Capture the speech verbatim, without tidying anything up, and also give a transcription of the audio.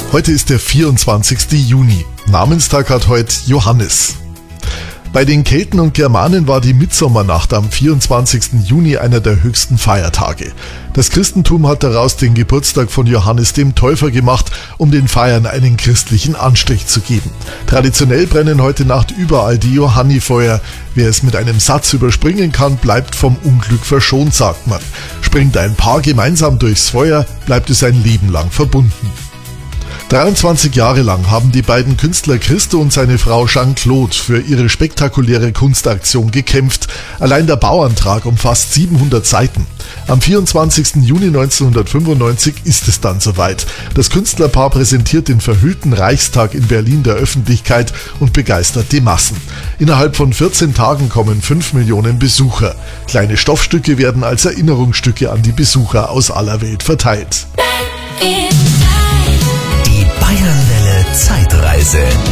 Heute ist der vierundzwanzigste Juni. Namenstag hat heute Johannes. Bei den Kelten und Germanen war die Mitsommernacht am vierundzwanzigsten Juni einer der höchsten Feiertage. Das Christentum hat daraus den Geburtstag von Johannes dem Täufer gemacht, um den Feiern einen christlichen Anstrich zu geben. Traditionell brennen heute Nacht überall die Johannifeuer. Wer es mit einem Satz überspringen kann, bleibt vom Unglück verschont, sagt man. Springt ein Paar gemeinsam durchs Feuer, bleibt es ein Leben lang verbunden. dreiundzwanzig Jahre lang haben die beiden Künstler Christo und seine Frau Jeanne-Claude für ihre spektakuläre Kunstaktion gekämpft. Allein der Bauantrag umfasst siebenhundert Seiten. Am vierundzwanzigsten Juni neunzehnhundertfünfundneunzig ist es dann soweit. Das Künstlerpaar präsentiert den verhüllten Reichstag in Berlin der Öffentlichkeit und begeistert die Massen. Innerhalb von vierzehn Tagen kommen fünf Millionen Besucher. Kleine Stoffstücke werden als Erinnerungsstücke an die Besucher aus aller Welt verteilt. Bayernwelle Zeitreise.